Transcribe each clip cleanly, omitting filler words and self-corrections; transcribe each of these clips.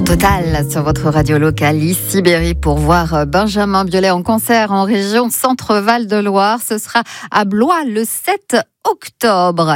Total sur votre radio locale, ici Berry, pour voir Benjamin Biolay en concert en région Centre-Val de Loire. Ce sera à Blois le 7 octobre.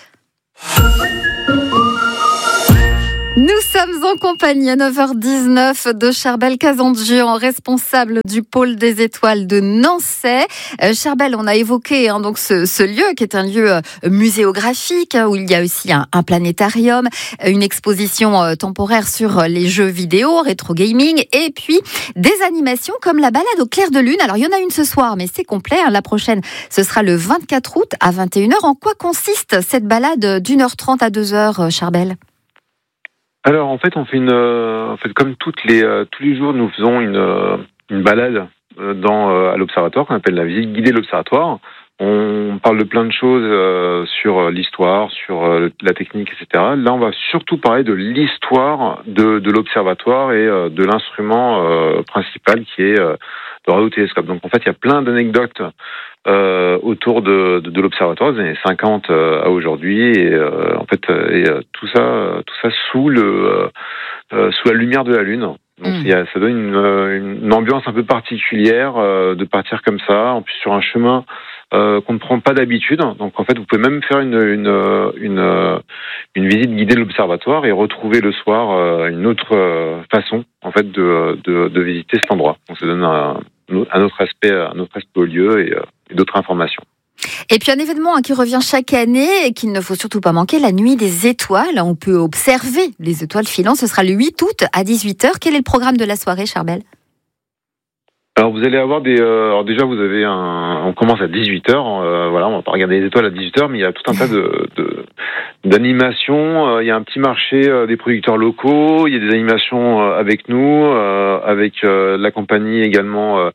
Nous sommes en compagnie à 9h19 de Charbel Cazandjian, responsable du pôle des étoiles de Nançay. Charbel, on a évoqué donc ce lieu qui est un lieu muséographique où il y a aussi un planétarium, une exposition temporaire sur les jeux vidéo, rétro gaming et puis des animations comme la balade au clair de lune. Alors il y en a une ce soir mais c'est complet. La prochaine, ce sera le 24 août à 21h. En quoi consiste cette balade d'1h30 à 2h, Charbel ? Alors en fait, on fait comme tous les jours, nous faisons une balade à l'observatoire qu'on appelle la visite guidée de l'observatoire. On parle de plein de choses sur l'histoire, sur la technique, etc. Là, on va surtout parler de l'histoire de l'observatoire et de l'instrument principal qui est le radiotélescope. Donc en fait, il y a plein d'anecdotes autour de l'observatoire des années 50 à aujourd'hui et tout ça sous la lumière de la Lune. Donc ça donne une ambiance un peu particulière de partir comme ça, en plus sur un chemin qu'on ne prend pas d'habitude. Donc en fait, vous pouvez même faire une visite guidée de l'observatoire et retrouver le soir une autre façon en fait de visiter cet endroit. Donc ça donne un autre aspect au lieu et d'autres informations. Et puis un événement qui revient chaque année et qu'il ne faut surtout pas manquer, la nuit des étoiles. On peut observer les étoiles filantes. Ce sera le 8 août à 18h. Quel est le programme de la soirée, Charbel ? Alors vous allez avoir alors déjà vous avez on commence à 18h. On va pas regarder les étoiles à 18h, mais il y a tout un tas d'animations. Il y a un petit marché des producteurs locaux. Il y a des animations avec nous, avec la compagnie également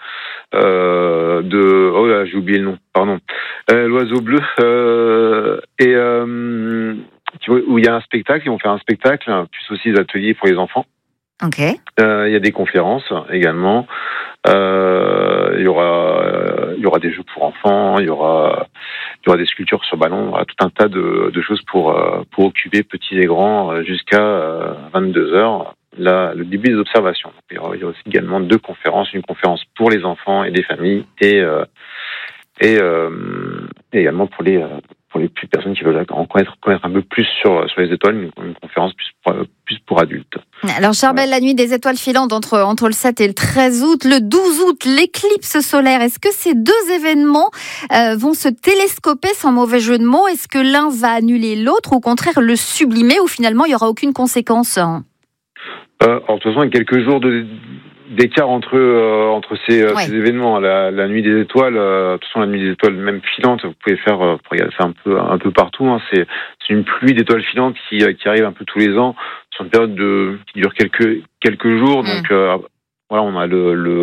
j'ai oublié le nom. Pardon. L'Oiseau Bleu où il y a un spectacle. Ils vont faire un spectacle, plus aussi des ateliers pour les enfants. Ok. Il y a des conférences également. Il y aura des jeux pour enfants. Il y aura des sculptures sur ballon. Il y aura tout un tas de choses pour occuper petits et grands jusqu'à 22h. Là, le début des observations. Il y aura aussi également 2 conférences, une conférence pour les enfants et des familles et également pour les personnes qui veulent en connaître un peu plus sur les étoiles, une conférence plus pour adultes. Alors Charbel, la nuit des étoiles filantes entre le 7 et le 13 août, le 12 août, l'éclipse solaire. Est-ce que ces 2 événements vont se télescoper sans mauvais jeu de mots ? Est-ce que l'un va annuler l'autre ou au contraire le sublimer ou finalement il n'y aura aucune conséquence ? Alors de toute façon, il y a quelques jours d'écart entre ces événements. La nuit des étoiles, de toute façon la nuit des étoiles même filantes, vous pouvez faire regarder ça un peu partout. Hein. C'est une pluie d'étoiles filantes qui arrive un peu tous les ans sur une période qui dure quelques jours. Donc on a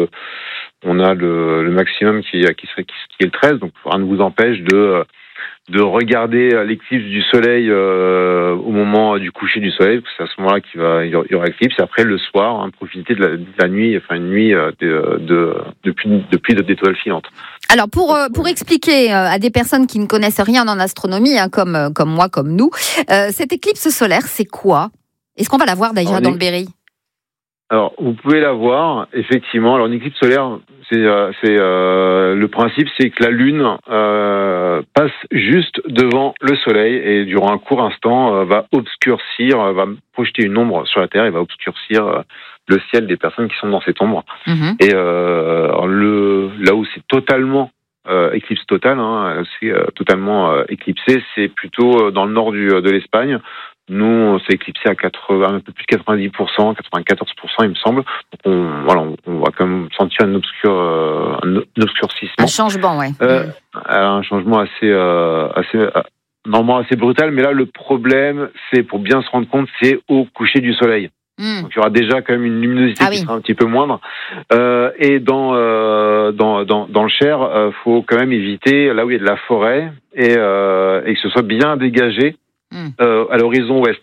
le maximum qui est le 13. Donc rien ne vous empêche de regarder l'éclipse du soleil au moment du coucher du soleil, parce que c'est à ce moment-là qu'il y aura éclipse. Et après, le soir, profiter de la nuit, une nuit de pluie d'étoiles filantes. Alors pour expliquer à des personnes qui ne connaissent rien en astronomie, comme moi, comme nous, cette éclipse solaire, c'est quoi ? Est-ce qu'on va la voir déjà dans le Berry ? Alors, vous pouvez la voir, effectivement. Alors, une éclipse solaire, le principe, c'est que la Lune passe juste devant le Soleil et durant un court instant va projeter une ombre sur la Terre et va obscurcir le ciel des personnes qui sont dans cette ombre. Et là où c'est totalement éclipse totale, c'est totalement éclipsé, c'est plutôt dans le nord de l'Espagne. Nous, on s'est éclipsé à un peu plus de 90%, 94%, il me semble. Donc on va quand même sentir un obscurcissement. Un changement, ouais. Un changement normalement assez brutal. Mais là, le problème, c'est pour bien se rendre compte, c'est au coucher du soleil. Donc il y aura déjà quand même une luminosité qui sera un petit peu moindre. Et dans le Cher, faut quand même éviter là où il y a de la forêt et que ce soit bien dégagé. À l'horizon ouest.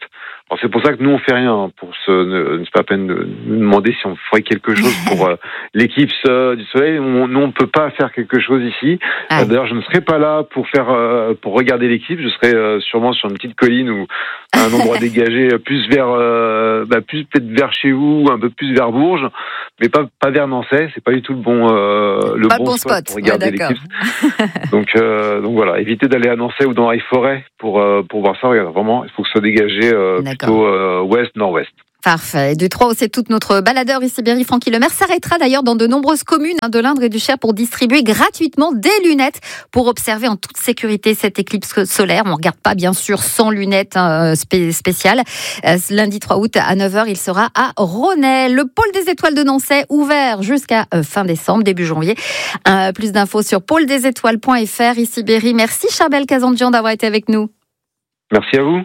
Alors c'est pour ça que nous on fait rien c'est pas la peine de nous demander si on ferait quelque chose pour l'équipe du Soleil. Nous on peut pas faire quelque chose ici. D'ailleurs je ne serai pas là pour regarder l'équipe. Je serai sûrement sur une petite colline ou à un endroit dégagé plus vers plus peut-être vers chez vous, un peu plus vers Bourges, mais pas vers Nançay. C'est pas du tout le bon spot pour regarder l'équipe. Donc voilà, évitez d'aller à Nançay ou dans les forêts pour voir ça. Regarde, vraiment, il faut que ce soit dégagé plutôt ouest-nord-ouest. Parfait. Du 3 au 7 août, notre baladeur ici Berry, Francky Lemaire, s'arrêtera d'ailleurs dans de nombreuses communes de l'Indre et du Cher pour distribuer gratuitement des lunettes pour observer en toute sécurité cette éclipse solaire. On ne regarde pas bien sûr sans lunettes spéciales. Lundi 3 août à 9h, il sera à Ronay. Le pôle des étoiles de Nançay ouvert jusqu'à fin décembre, début janvier. Plus d'infos sur pôledesétoiles.fr. Ici Berry. Merci Charbel Kazandjian d'avoir été avec nous. Merci à vous.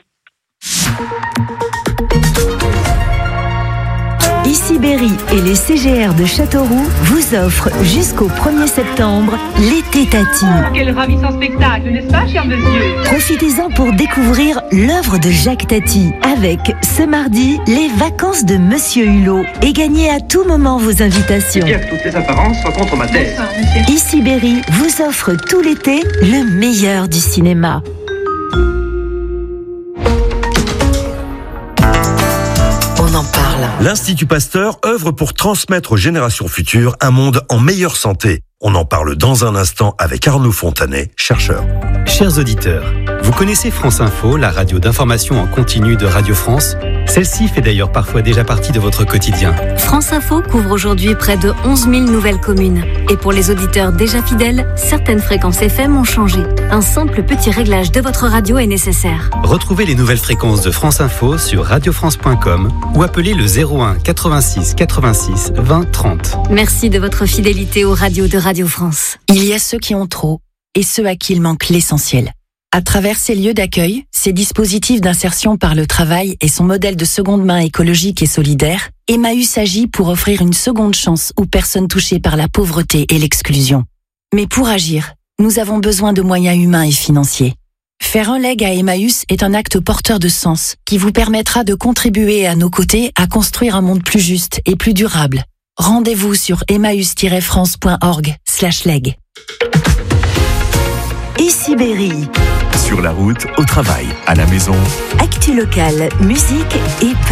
Ici Berry et les CGR de Châteauroux vous offrent jusqu'au 1er septembre l'été Tati. Quel ravissant spectacle, n'est-ce pas, cher monsieur? Profitez-en pour découvrir l'œuvre de Jacques Tati avec, ce mardi, les vacances de Monsieur Hulot et gagnez à tout moment vos invitations. Bien que toutes les apparences soient contre ma thèse. Ici Berry vous offre tout l'été le meilleur du cinéma. On en parle. L'Institut Pasteur œuvre pour transmettre aux générations futures un monde en meilleure santé. On en parle dans un instant avec Arnaud Fontanet, chercheur. Chers auditeurs, vous connaissez France Info, la radio d'information en continu de Radio France? Celle-ci fait d'ailleurs parfois déjà partie de votre quotidien. France Info couvre aujourd'hui près de 11 000 nouvelles communes. Et pour les auditeurs déjà fidèles, certaines fréquences FM ont changé. Un simple petit réglage de votre radio est nécessaire. Retrouvez les nouvelles fréquences de France Info sur radiofrance.com ou appelez le 01 86 86 20 30. Merci de votre fidélité aux radios de Radio France. Il y a ceux qui ont trop et ceux à qui il manque l'essentiel. À travers ces lieux d'accueil, ces dispositifs d'insertion par le travail et son modèle de seconde main écologique et solidaire, Emmaüs agit pour offrir une seconde chance aux personnes touchées par la pauvreté et l'exclusion. Mais pour agir, nous avons besoin de moyens humains et financiers. Faire un leg à Emmaüs est un acte porteur de sens qui vous permettra de contribuer à nos côtés à construire un monde plus juste et plus durable. Rendez-vous sur emmaüs-france.org/leg. Ici Berry. Sur la route, au travail, à la maison. Actu locale, musique et